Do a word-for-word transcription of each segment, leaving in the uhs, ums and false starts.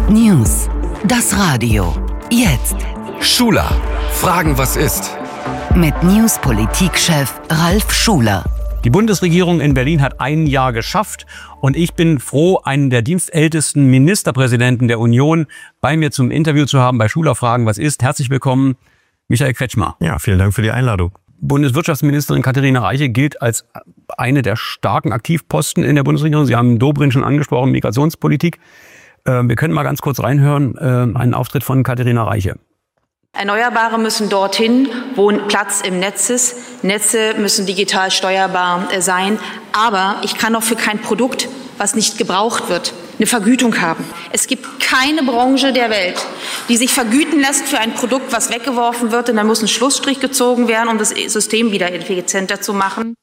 News. Das Radio. Jetzt. Schuler. Fragen, was ist? Mit News-Politikchef Ralf Schuler. Die Bundesregierung in Berlin hat ein Jahr geschafft und ich bin froh, einen der dienstältesten Ministerpräsidenten der Union bei mir zum Interview zu haben bei Schuler Fragen, was ist. Herzlich willkommen, Michael Kretschmer. Ja, vielen Dank für die Einladung. Bundeswirtschaftsministerin Katharina Reiche gilt als eine der starken Aktivposten in der Bundesregierung. Sie haben Dobrindt schon angesprochen, Migrationspolitik. Wir können mal ganz kurz reinhören, einen Auftritt von Katharina Reiche. Erneuerbare müssen dorthin, wo Platz im Netz ist. Netze müssen digital steuerbar sein. Aber ich kann auch für kein Produkt, was nicht gebraucht wird, eine Vergütung haben. Es gibt keine Branche der Welt, die sich vergüten lässt für ein Produkt, was weggeworfen wird. Und dann muss ein Schlussstrich gezogen werden, um das System wieder effizienter zu machen.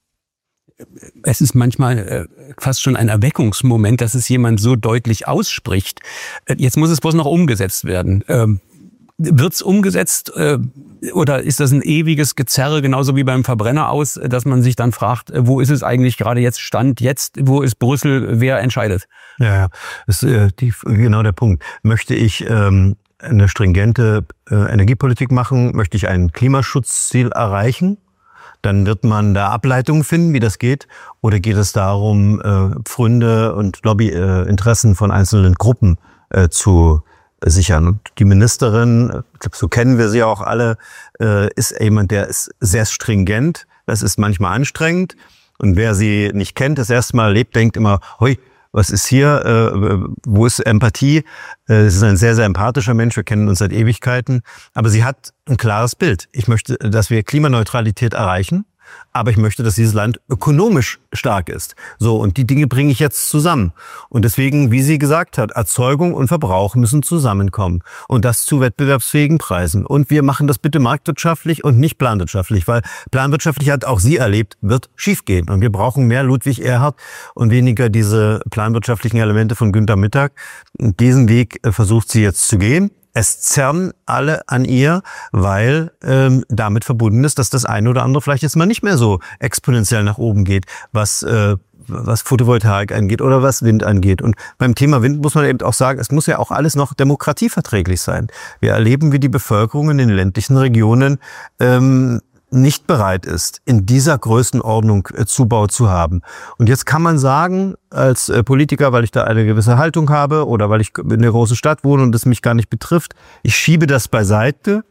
Es ist manchmal äh, fast schon ein Erweckungsmoment, dass es jemand so deutlich ausspricht. Äh, jetzt muss es bloß noch umgesetzt werden. Ähm, wird's umgesetzt äh, oder ist das ein ewiges Gezerre, genauso wie beim Verbrenner aus, dass man sich dann fragt, äh, wo ist es eigentlich gerade jetzt Stand jetzt, wo ist Brüssel, wer entscheidet? Ja, ja, das ist äh, die, genau der Punkt. Möchte ich ähm, eine stringente äh, Energiepolitik machen? Möchte ich ein Klimaschutzziel erreichen? Dann wird man da Ableitungen finden, wie das geht. Oder geht es darum, äh, Pfründe und Lobbyinteressen äh, von einzelnen Gruppen äh, zu äh, sichern? Und die Ministerin, ich glaube, so kennen wir sie auch alle, äh, ist jemand, der ist sehr stringent. Das ist manchmal anstrengend. Und wer sie nicht kennt, das erste Mal erlebt, denkt immer, hoi, was ist hier, äh, wo ist Empathie? Äh, sie ist ein sehr, sehr empathischer Mensch, wir kennen uns seit Ewigkeiten. Aber sie hat ein klares Bild. Ich möchte, dass wir Klimaneutralität erreichen, aber ich möchte, dass dieses Land ökonomisch stark ist. So, und die Dinge bringe ich jetzt zusammen. Und deswegen, wie sie gesagt hat, Erzeugung und Verbrauch müssen zusammenkommen. Und das zu wettbewerbsfähigen Preisen. Und wir machen das bitte marktwirtschaftlich und nicht planwirtschaftlich, weil planwirtschaftlich, hat auch sie erlebt, wird schiefgehen. Und wir brauchen mehr Ludwig Erhard und weniger diese planwirtschaftlichen Elemente von Günther Mittag. Und diesen Weg versucht sie jetzt zu gehen. Es zerren alle an ihr, weil ähm, damit verbunden ist, dass das eine oder andere vielleicht jetzt mal nicht mehr so exponentiell nach oben geht, was äh, was Photovoltaik angeht oder was Wind angeht. Und beim Thema Wind muss man eben auch sagen, es muss ja auch alles noch demokratieverträglich sein. Wir erleben, wie die Bevölkerung in den ländlichen Regionen ähm, nicht bereit ist, in dieser Größenordnung äh, Zubau zu haben. Und jetzt kann man sagen, als äh, Politiker, weil ich da eine gewisse Haltung habe oder weil ich in der großen Stadt wohne und es mich gar nicht betrifft, ich schiebe das beiseite.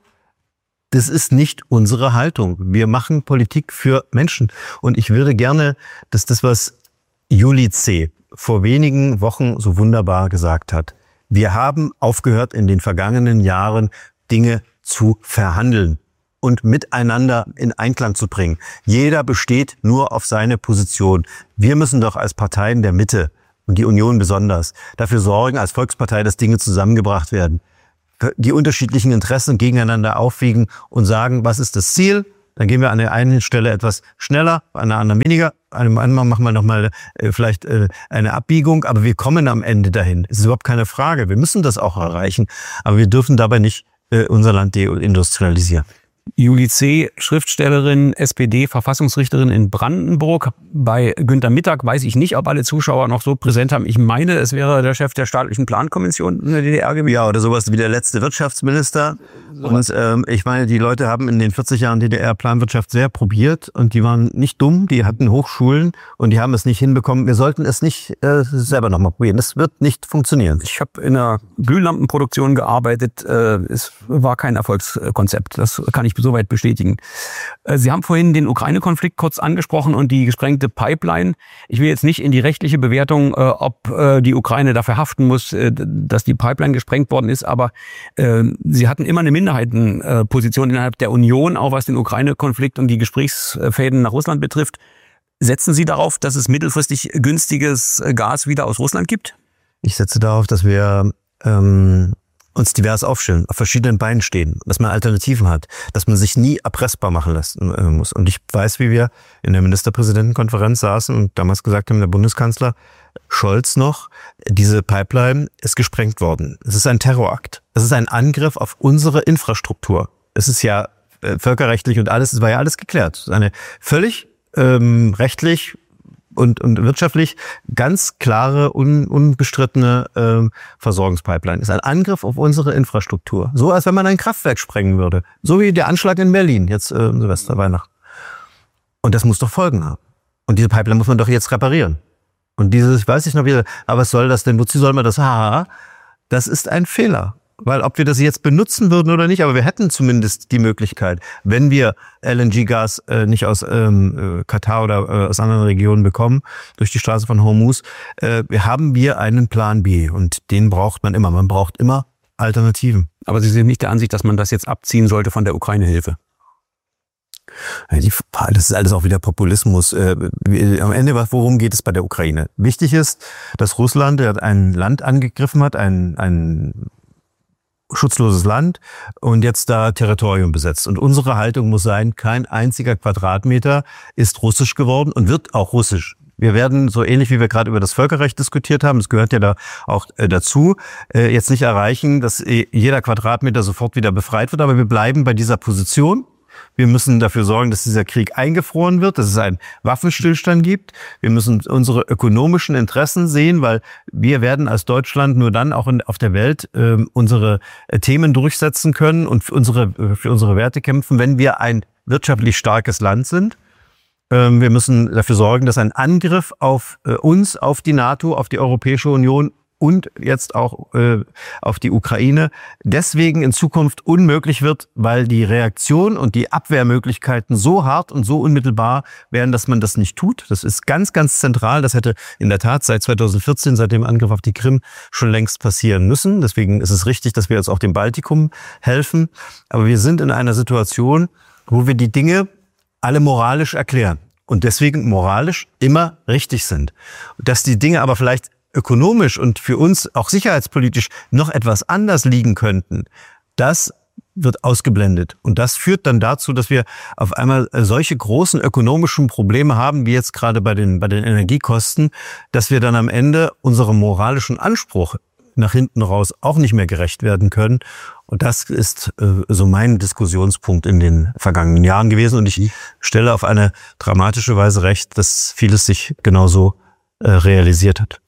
Das ist nicht unsere Haltung. Wir machen Politik für Menschen. Und ich würde gerne, dass das, was Juli C. vor wenigen Wochen so wunderbar gesagt hat. Wir haben aufgehört, in den vergangenen Jahren Dinge zu verhandeln und miteinander in Einklang zu bringen. Jeder besteht nur auf seine Position. Wir müssen doch als Parteien der Mitte und die Union besonders dafür sorgen, als Volkspartei, dass Dinge zusammengebracht werden. Die unterschiedlichen Interessen gegeneinander aufwiegen und sagen, was ist das Ziel? Dann gehen wir an der einen Stelle etwas schneller, an der anderen weniger. An dem anderen machen wir nochmal äh, vielleicht äh, eine Abbiegung, aber wir kommen am Ende dahin. Es ist überhaupt keine Frage. Wir müssen das auch erreichen, aber wir dürfen dabei nicht äh, unser Land deindustrialisieren. Juli C., Schriftstellerin, S P D-Verfassungsrichterin in Brandenburg. Bei Günther Mittag weiß ich nicht, ob alle Zuschauer noch so präsent haben. Ich meine, es wäre der Chef der staatlichen Plankommission in der D D R gewesen. Ja, oder sowas wie der letzte Wirtschaftsminister. Und ähm, ich meine, die Leute haben in den vierzig Jahren D D R Planwirtschaft sehr probiert und die waren nicht dumm, die hatten Hochschulen und die haben es nicht hinbekommen. Wir sollten es nicht äh, selber nochmal probieren. Das wird nicht funktionieren. Ich habe in einer Glühlampenproduktion gearbeitet. Äh, es war kein Erfolgskonzept. Das kann ich soweit bestätigen. Sie haben vorhin den Ukraine-Konflikt kurz angesprochen und die gesprengte Pipeline. Ich will jetzt nicht in die rechtliche Bewertung, äh, ob äh, die Ukraine dafür haften muss, äh, dass die Pipeline gesprengt worden ist, aber äh, sie hatten immer eine Minderheitenposition innerhalb der Union, auch was den Ukraine-Konflikt und die Gesprächsfäden nach Russland betrifft. Setzen Sie darauf, dass es mittelfristig günstiges Gas wieder aus Russland gibt? Ich setze darauf, dass wir ähm uns divers aufstellen, auf verschiedenen Beinen stehen, dass man Alternativen hat, dass man sich nie erpressbar machen lassen äh, muss. Und ich weiß, wie wir in der Ministerpräsidentenkonferenz saßen und damals gesagt haben, der Bundeskanzler Scholz noch, diese Pipeline ist gesprengt worden. Es ist ein Terrorakt. Es ist ein Angriff auf unsere Infrastruktur. Es ist ja äh, völkerrechtlich und alles, es war ja alles geklärt. Es ist eine völlig ähm, rechtlich und, und wirtschaftlich ganz klare, un, unbestrittene äh, Versorgungspipeline. Ist ein Angriff auf unsere Infrastruktur. So, als wenn man ein Kraftwerk sprengen würde. So wie der Anschlag in Berlin, jetzt äh, Silvester, Weihnachten. Und das muss doch Folgen haben. Und diese Pipeline muss man doch jetzt reparieren. Und dieses, ich weiß nicht noch wieder, aber was soll das denn? Wozu soll man das? Ha, das ist ein Fehler. Weil ob wir das jetzt benutzen würden oder nicht, aber wir hätten zumindest die Möglichkeit, wenn wir L N G-Gas äh, nicht aus ähm, Katar oder äh, aus anderen Regionen bekommen, durch die Straße von Hormuz, äh, wir haben wir einen Plan B und den braucht man immer. Man braucht immer Alternativen. Aber Sie sind nicht der Ansicht, dass man das jetzt abziehen sollte von der Ukraine-Hilfe? Das ist alles auch wieder Populismus. Am Ende, worum geht es bei der Ukraine? Wichtig ist, dass Russland ein Land angegriffen hat, ein, ein schutzloses Land und jetzt da Territorium besetzt. Und unsere Haltung muss sein, kein einziger Quadratmeter ist russisch geworden und wird auch russisch. Wir werden, so ähnlich wie wir gerade über das Völkerrecht diskutiert haben, das gehört ja da auch dazu, jetzt nicht erreichen, dass jeder Quadratmeter sofort wieder befreit wird, aber wir bleiben bei dieser Position. Wir müssen dafür sorgen, dass dieser Krieg eingefroren wird, dass es einen Waffenstillstand gibt. Wir müssen unsere ökonomischen Interessen sehen, weil wir werden als Deutschland nur dann auch in, auf der Welt äh, unsere äh, Themen durchsetzen können und für unsere, für unsere Werte kämpfen, wenn wir ein wirtschaftlich starkes Land sind. Ähm, wir müssen dafür sorgen, dass ein Angriff auf äh, uns, auf die NATO, auf die Europäische Union und jetzt auch äh, auf die Ukraine deswegen in Zukunft unmöglich wird, weil die Reaktion und die Abwehrmöglichkeiten so hart und so unmittelbar wären, dass man das nicht tut. Das ist ganz, ganz zentral. Das hätte in der Tat seit zweitausendvierzehn, seit dem Angriff auf die Krim, schon längst passieren müssen. Deswegen ist es richtig, dass wir jetzt auch dem Baltikum helfen. Aber wir sind in einer Situation, wo wir die Dinge alle moralisch erklären und deswegen moralisch immer richtig sind. Dass die Dinge aber vielleicht ökonomisch und für uns auch sicherheitspolitisch noch etwas anders liegen könnten, das wird ausgeblendet. Und das führt dann dazu, dass wir auf einmal solche großen ökonomischen Probleme haben, wie jetzt gerade bei den, bei den Energiekosten, dass wir dann am Ende unserem moralischen Anspruch nach hinten raus auch nicht mehr gerecht werden können. Und das ist äh, so mein Diskussionspunkt in den vergangenen Jahren gewesen. Und ich stelle auf eine dramatische Weise recht, dass vieles sich genauso äh, realisiert hat.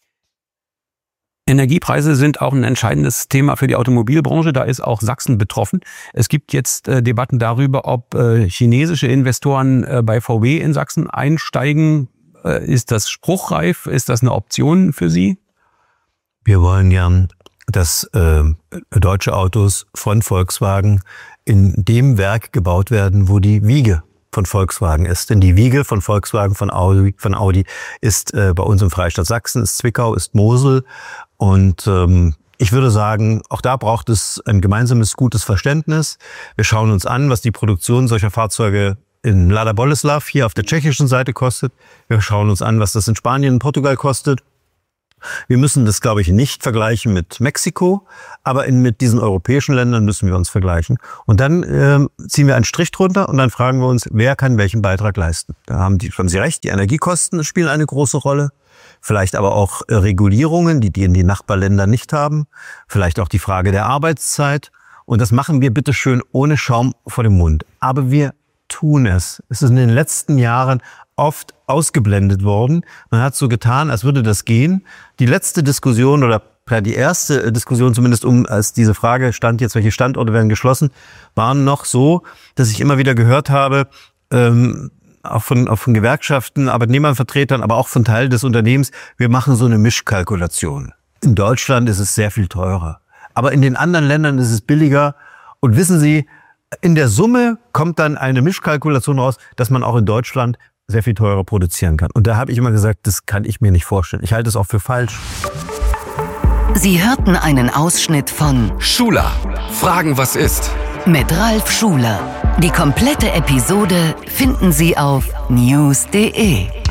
Energiepreise sind auch ein entscheidendes Thema für die Automobilbranche. Da ist auch Sachsen betroffen. Es gibt jetzt äh, Debatten darüber, ob äh, chinesische Investoren äh, bei V W in Sachsen einsteigen. Äh, ist das spruchreif? Ist das eine Option für Sie? Wir wollen gern, dass äh, deutsche Autos von Volkswagen in dem Werk gebaut werden, wo die Wiege von Volkswagen ist. Denn die Wiege von Volkswagen, von Audi, von Audi ist äh, bei uns im Freistaat Sachsen, ist Zwickau, ist Mosel. Und ähm, ich würde sagen, auch da braucht es ein gemeinsames, gutes Verständnis. Wir schauen uns an, was die Produktion solcher Fahrzeuge in Mladá Boleslav hier auf der tschechischen Seite kostet. Wir schauen uns an, was das in Spanien und Portugal kostet. Wir müssen das, glaube ich, nicht vergleichen mit Mexiko, aber in, mit diesen europäischen Ländern müssen wir uns vergleichen. Und dann äh, ziehen wir einen Strich drunter und dann fragen wir uns, wer kann welchen Beitrag leisten. Da haben, die, haben Sie recht, die Energiekosten spielen eine große Rolle. Vielleicht aber auch äh, Regulierungen, die die in den Nachbarländern nicht haben. Vielleicht auch die Frage der Arbeitszeit. Und das machen wir bitteschön ohne Schaum vor dem Mund. Aber wir tun es. Es ist in den letzten Jahren oft ausgeblendet worden. Man hat so getan, als würde das gehen. Die letzte Diskussion oder die erste Diskussion zumindest, um als diese Frage stand jetzt, welche Standorte werden geschlossen, waren noch so, dass ich immer wieder gehört habe, ähm, auch von, auch von Gewerkschaften, Arbeitnehmervertretern, aber auch von Teilen des Unternehmens, wir machen so eine Mischkalkulation. In Deutschland ist es sehr viel teurer. Aber in den anderen Ländern ist es billiger. Und wissen Sie, in der Summe kommt dann eine Mischkalkulation raus, dass man auch in Deutschland sehr viel teurer produzieren kann. Und da habe ich immer gesagt, das kann ich mir nicht vorstellen. Ich halte es auch für falsch. Sie hörten einen Ausschnitt von Schuler. Fragen, was ist? Mit Ralf Schuler. Die komplette Episode finden Sie auf news punkt de.